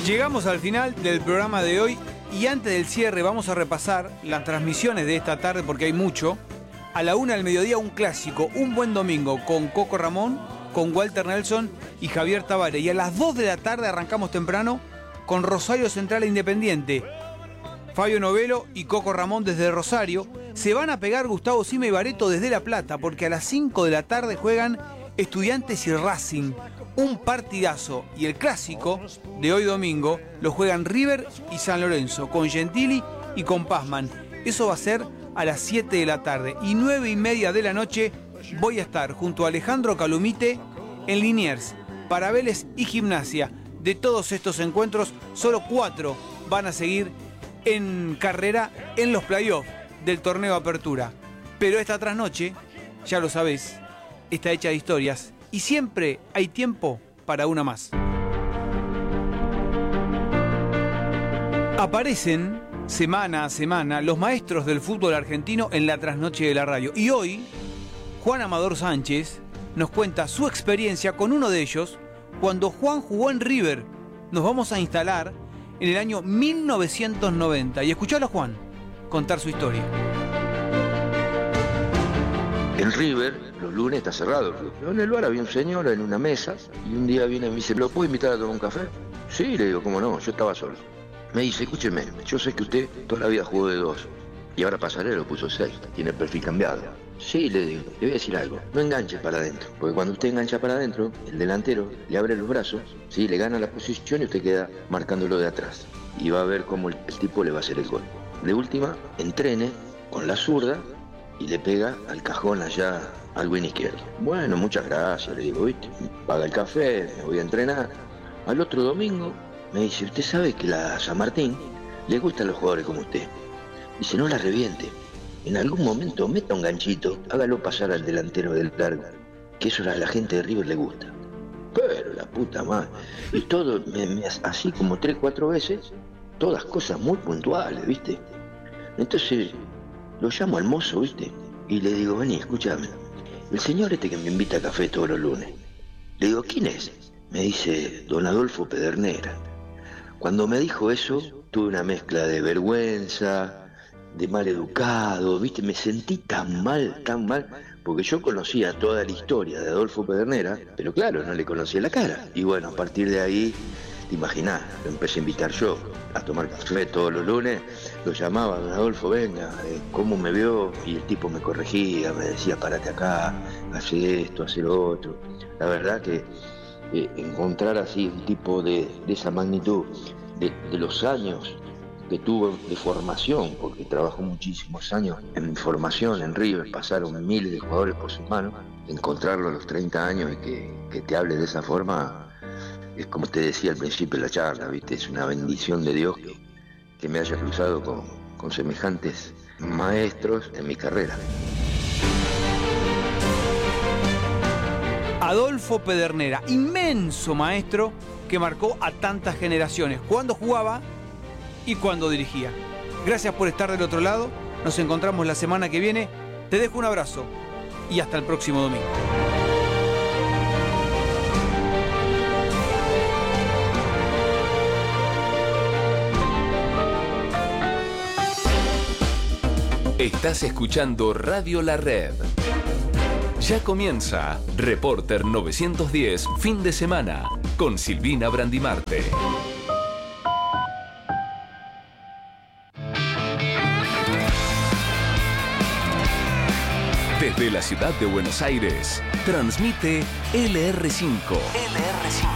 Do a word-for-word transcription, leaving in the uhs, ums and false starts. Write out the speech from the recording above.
Llegamos al final del programa de hoy y antes del cierre vamos a repasar las transmisiones de esta tarde porque hay mucho. A la una del mediodía un clásico, un buen domingo con Coco Ramón, con Walter Nelson y Javier Tavares. Y a las dos de la tarde arrancamos temprano con Rosario Central e Independiente. Fabio Novelo y Coco Ramón desde Rosario. Se van a pegar Gustavo Sima y Bareto desde La Plata porque a las cinco de la tarde juegan Estudiantes y Racing. Un partidazo. Y el clásico de hoy domingo lo juegan River y San Lorenzo con Gentili y con Pazman. Eso va a ser a las siete de la tarde. Y nueve y media de la noche voy a estar junto a Alejandro Calumite en Liniers para Vélez y Gimnasia. De todos estos encuentros, solo cuatro van a seguir en carrera en los playoffs del torneo Apertura. Pero esta trasnoche, ya lo sabés, está hecha de historias y siempre hay tiempo para una más. Aparecen semana a semana los maestros del fútbol argentino en la trasnoche de la radio. Y hoy, Juan Amador Sánchez nos cuenta su experiencia con uno de ellos cuando Juan jugó en River. Nos vamos a instalar en el año mil novecientos noventa y escuchalo a Juan contar su historia. En River, los lunes está cerrado. Pero en el bar había un señor en una mesa y un día viene y me dice, ¿lo puedo invitar a tomar un café? Sí, le digo, ¿cómo no? Yo estaba solo. Me dice, escúcheme, yo sé que usted toda la vida jugó de dos y ahora Pasarelo puso seis, tiene el perfil cambiado. Sí, le digo, le voy a decir algo, no enganche para adentro, porque cuando usted engancha para adentro, el delantero le abre los brazos, sí, le gana la posición y usted queda marcándolo de atrás. Y va a ver cómo el, el tipo le va a hacer el gol. De última, entrene con la zurda y le pega al cajón allá al win izquierdo. Bueno, muchas gracias, le digo, ¿viste? Paga el café, me voy a entrenar. Al otro domingo me dice, ¿usted sabe que a San Martín le gustan los jugadores como usted? Dice, no la reviente. En algún momento meta un ganchito, hágalo pasar al delantero del largo, que eso a la gente de River le gusta. Pero la puta madre. Y todo, me, me, así como tres, cuatro veces, todas cosas muy puntuales, ¿viste? Entonces lo llamo al mozo, ¿viste? Y le digo, vení, escúchame. El señor este que me invita a café todos los lunes. Le digo, ¿quién es? Me dice, don Adolfo Pedernera. Cuando me dijo eso, tuve una mezcla de vergüenza, de mal educado, ¿viste? Me sentí tan mal, tan mal, porque yo conocía toda la historia de Adolfo Pedernera, pero claro, no le conocía la cara. Y bueno, a partir de ahí, te imaginás, lo empecé a invitar yo a tomar café todos los lunes, lo llamaba, don Adolfo, venga, eh, ¿cómo me vio? Y el tipo me corregía, me decía, parate acá, hace esto, hace lo otro. La verdad que eh, encontrar así un tipo de, de esa magnitud, de, de los años que tuvo de formación, porque trabajó muchísimos años en formación en River, pasaron miles de jugadores por sus manos, encontrarlo a los treinta años y que, que te hable de esa forma, es como te decía al principio de la charla, ¿viste? Es una bendición de Dios que, que me haya cruzado con, con semejantes maestros en mi carrera. Adolfo Pedernera, inmenso maestro que marcó a tantas generaciones cuando jugaba y cuando dirigía. Gracias por estar del otro lado. Nos encontramos la semana que viene. Te dejo un abrazo y hasta el próximo domingo. Estás escuchando Radio La Red. Ya comienza Reporter novecientos diez fin de semana con Silvina Brandimarte. Desde la ciudad de Buenos Aires, transmite L R cinco. L R cinco.